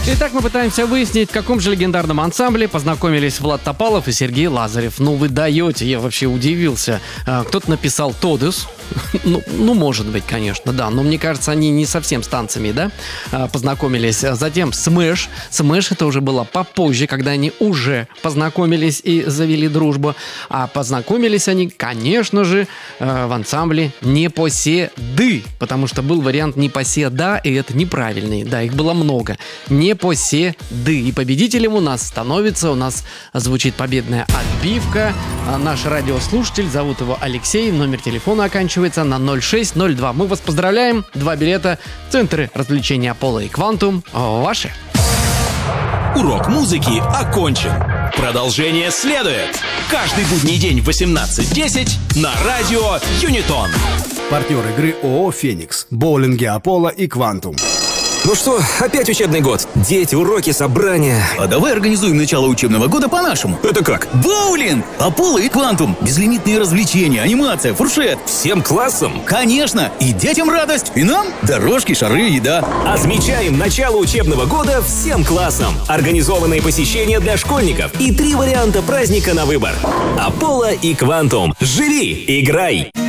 Итак, мы пытаемся выяснить, в каком же легендарном ансамбле познакомились Влад Топалов и Сергей Лазарев. Ну, вы даете, я вообще удивился. Кто-то написал «Тодес». Ну, может быть, конечно, да. Но мне кажется, они не совсем с танцами, да, познакомились. Затем «Смэш». «Смэш» это уже было попозже, когда они уже познакомились и завели дружбу. А познакомились они, конечно же, в ансамбле «Непоседы». Потому что был вариант «Непоседа», и это неправильный. Да, их было много. «Непоседы». И победителем у нас звучит победная отбивка. Наш радиослушатель, зовут его Алексей, номер телефона оканчивается на 0602. Мы вас поздравляем. 2 билета в центры развлечения «Аполло» и «Квантум» ваши. Урок музыки окончен. Продолжение следует. Каждый будний день в 18:10 на радио Юнитон. Партнер игры ООО «Феникс», боулинги «Аполло» и «Квантум». Ну что, опять учебный год. Дети, уроки, собрания. А давай организуем начало учебного года по-нашему. Это как? Боулинг, Аполло и Квантум. Безлимитные развлечения, анимация, фуршет. Всем классом? Конечно. И детям радость, и нам дорожки, шары, еда. Отмечаем начало учебного года всем классом. Организованные посещения для школьников и 3 варианта праздника на выбор. Аполло и Квантум. Живи, играй.